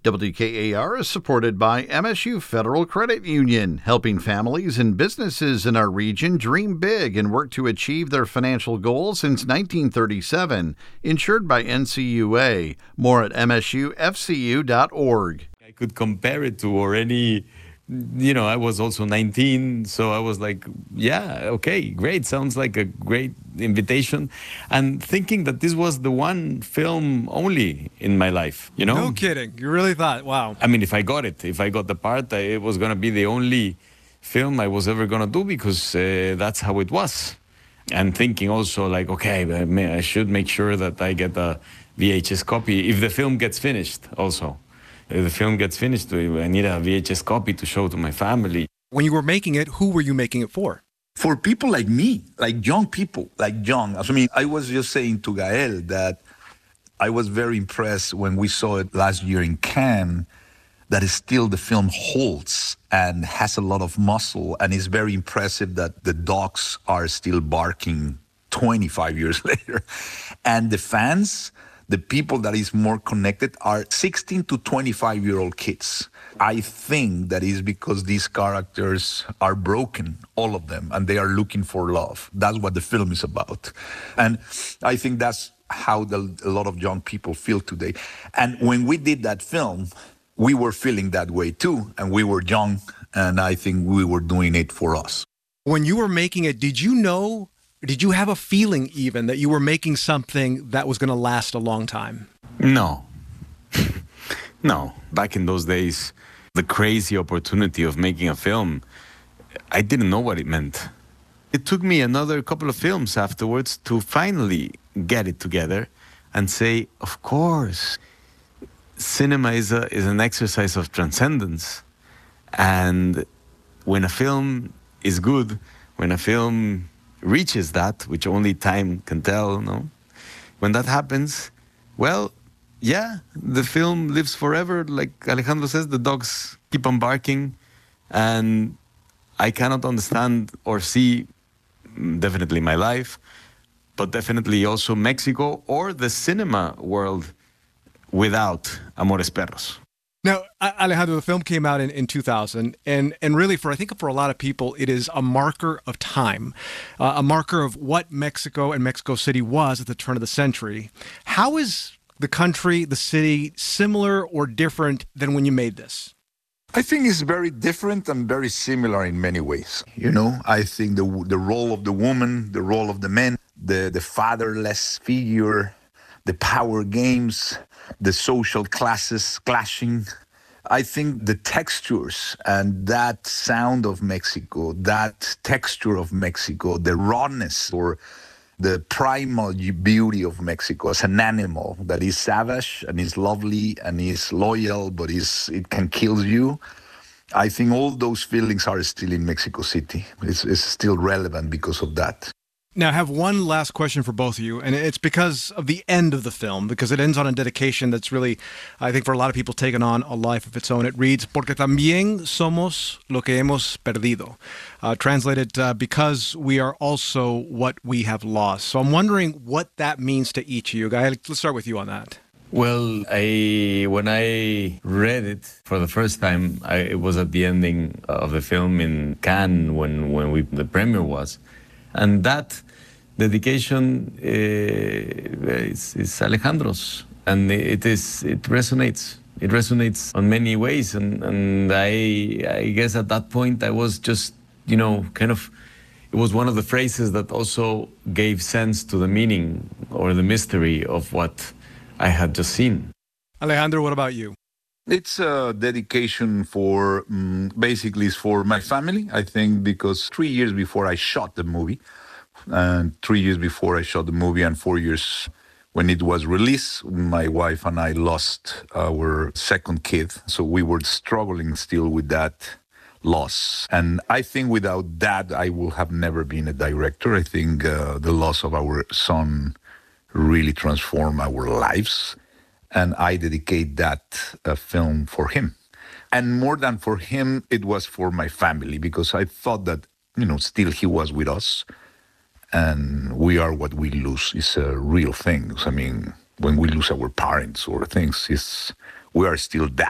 WKAR is supported by MSU Federal Credit Union, helping families and businesses in our region dream big and work to achieve their financial goals since 1937. Insured by NCUA. More at msufcu.org. I could compare it to or any, I was also 19, so I was like, yeah, okay, great. Sounds like a great invitation. And thinking that this was the one film only in my life, No kidding. You really thought, wow. I mean, if I got the part, it was going to be the only film I was ever going to do because that's how it was. And thinking also like, okay, I should make sure that I get a VHS copy if the film gets finished also. If the film gets finished, I need a VHS copy to show to my family. When you were making it, who were you making it for? For people like me, like young people, like young. I mean, I was just saying to Gael that I was very impressed when we saw it last year in Cannes, that still the film holds and has a lot of muscle, and it's very impressive that the dogs are still barking 25 years later. And the fans, the people that is more connected are 16 to 25-year-old kids. I think that is because these characters are broken, all of them, and they are looking for love. That's what the film is about. And I think that's how a lot of young people feel today. And when we did that film, we were feeling that way too, and we were young, and I think we were doing it for us. When you were making it, did you have a feeling even that you were making something that was going to last a long time? No. No. Back in those days, the crazy opportunity of making a film, I didn't know what it meant. It took me another couple of films afterwards to finally get it together and say, of course, cinema is an exercise of transcendence. And when a film is good, when a film reaches that, which only time can tell, no? When that happens, well, yeah, the film lives forever. Like Alejandro says, the dogs keep on barking, and I cannot understand or see definitely my life, but definitely also Mexico or the cinema world without Amores Perros. Now, Alejandro, the film came out in 2000, and really I think for a lot of people, it is a marker of time, a marker of what Mexico and Mexico City was at the turn of the century. How is the country, the city, similar or different than when you made this? I think it's very different and very similar in many ways. I think the role of the woman, the role of the men, the fatherless figure, the power games, the social classes clashing. I think the textures and that sound of Mexico, that texture of Mexico, the rawness or the primal beauty of Mexico as an animal that is savage and is lovely and is loyal, but it can kill you. I think all those feelings are still in Mexico City. It's still relevant because of that. Now, I have one last question for both of you, and it's because of the end of the film, because it ends on a dedication that's really, I think, for a lot of people, taken on a life of its own. It reads, Porque también somos lo que hemos perdido. Translated, because we are also what we have lost. So I'm wondering what that means to each of you. Guys, let's start with you on that. Well, when I read it for the first time, it was at the ending of the film in Cannes when the premiere was. And that dedication is Alejandro's, and it resonates. It resonates on many ways, and I guess at that point I was just, it was one of the phrases that also gave sense to the meaning or the mystery of what I had just seen. Alejandro, what about you? It's a dedication for, basically it's for my family, I think, because 3 years before I shot the movie, and 4 years when it was released, my wife and I lost our second kid. So we were struggling still with that loss. And I think without that, I would have never been a director. I think the loss of our son really transformed our lives. And I dedicate that film for him. And more than for him, it was for my family, because I thought that, still he was with us. And we are what we lose is a real thing. I mean, when we lose our parents or things, we are still that.